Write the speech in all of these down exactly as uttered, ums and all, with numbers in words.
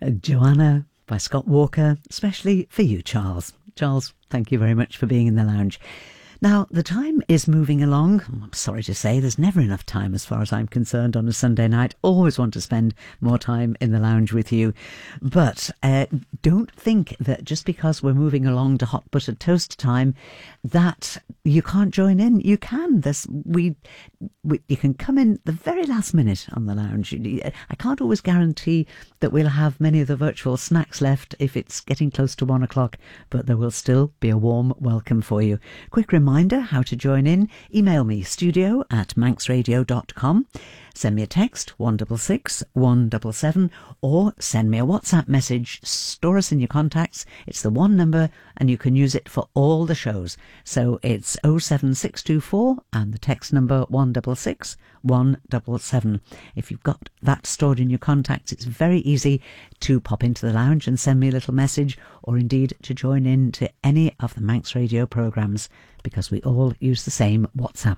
uh, Joanna by Scott Walker, especially for you, Charles. Charles, thank you very much for being in the lounge. Now, the time is moving along. I'm sorry to say there's never enough time as far as I'm concerned on a Sunday night. Always want to spend more time in the lounge with you. But uh, don't think that just because we're moving along to hot buttered toast time that you can't join in. You can. There's, we, we, you can come in the very last minute on the lounge. I can't always guarantee that we'll have many of the virtual snacks left if it's getting close to one o'clock, but there will still be a warm welcome for you. Quick reminder how to join in. Email me studio at manx radio dot com. Send me a text one six six one seven seven or send me a WhatsApp message. Store us in your contacts. It's the one number and you can use it for all the shows. So it's oh seven six two four and the text number one six six one seven seven. If you've got that stored in your contacts, it's very easy to pop into the lounge and send me a little message, or indeed to join in to any of the Manx Radio programmes, because we all use the same WhatsApp.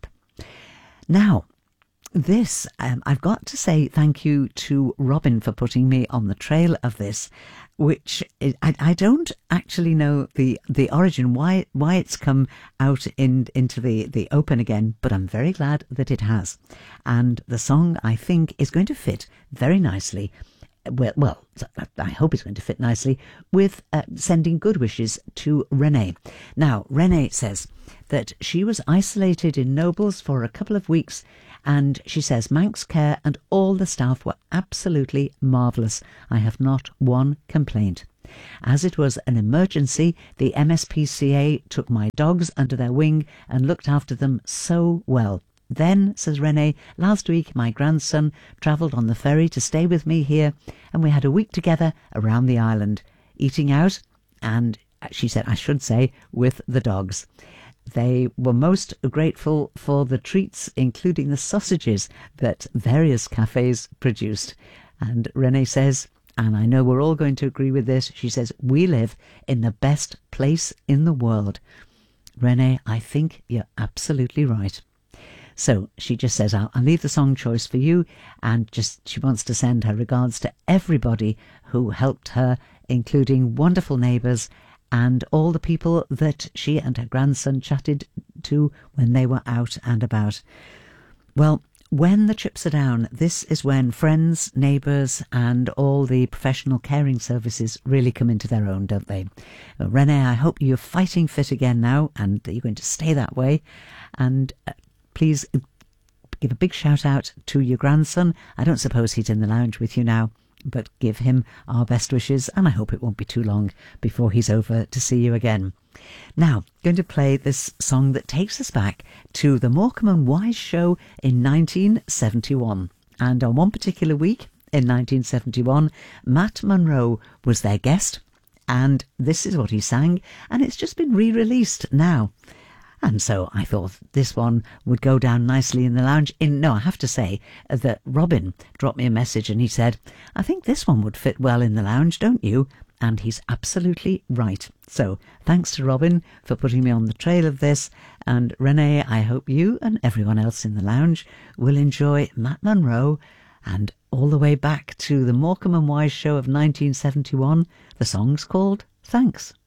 Now, this, um, I've got to say thank you to Robin for putting me on the trail of this, which is, I, I don't actually know the, the origin, why why it's come out in into the, the open again, but I'm very glad that it has. And the song, I think, is going to fit very nicely. Well, well, I hope it's going to fit nicely with uh, sending good wishes to Renee. Now, Renee says that she was isolated in Nobles for a couple of weeks, and she says Manx Care and all the staff were absolutely marvellous. I have not one complaint. As it was an emergency, the M S P C A took my dogs under their wing and looked after them so well. Then, says Renee, last week my grandson travelled on the ferry to stay with me here, and we had a week together around the island, eating out, and she said, I should say, with the dogs. They were most grateful for the treats, including the sausages that various cafes produced. And Renee says, and I know we're all going to agree with this, she says, we live in the best place in the world. Renee, I think you're absolutely right. So she just says, I'll, I'll leave the song choice for you, and just she wants to send her regards to everybody who helped her, including wonderful neighbours and all the people that she and her grandson chatted to when they were out and about. Well, when the chips are down, this is when friends, neighbours and all the professional caring services really come into their own, don't they? Well, Renee, I hope you're fighting fit again now and that you're going to stay that way. And uh, please give a big shout out to your grandson. I don't suppose he's in the lounge with you now, but give him our best wishes, and I hope it won't be too long before he's over to see you again. Now, going to play this song that takes us back to the Morecambe and Wise show in nineteen seventy-one. And on one particular week in nineteen seventy-one, Matt Monro was their guest, and this is what he sang, and it's just been re-released now. And so I thought this one would go down nicely in the lounge. In, no, I have to say that Robin dropped me a message and he said, I think this one would fit well in the lounge, don't you? And he's absolutely right. So thanks to Robin for putting me on the trail of this. And Renee, I hope you and everyone else in the lounge will enjoy Matt Monro. And all the way back to the Morecambe and Wise show of nineteen seventy-one, the song's called Thanks.